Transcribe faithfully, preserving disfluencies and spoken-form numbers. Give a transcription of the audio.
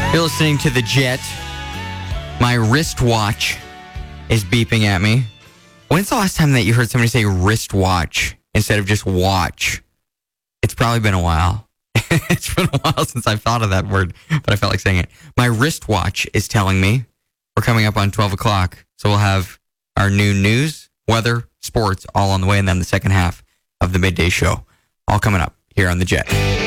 You're listening to The Jet. My wristwatch is beeping at me. When's the last time that you heard somebody say wristwatch instead of just watch? It's probably been a while. It's been a while since I've thought of that word, but I felt like saying it. My wristwatch is telling me we're coming up on twelve o'clock. So we'll have our new news, weather, sports all on the way, and then the second half of the midday show all coming up here on The Jet.